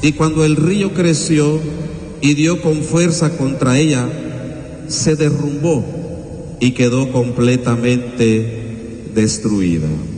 Y cuando el río creció y dio con fuerza contra ella, se derrumbó y quedó completamente destruida.